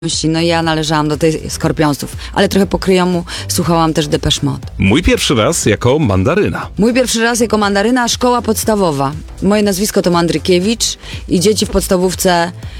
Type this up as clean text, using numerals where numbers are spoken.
No i ja należałam do tej Skorpionsów, ale trochę po kryjomu słuchałam też Depeche Mode. Mój pierwszy raz jako mandaryna. Mój pierwszy raz jako mandaryna, szkoła podstawowa. Moje nazwisko to Mandrykiewicz i dzieci w podstawówce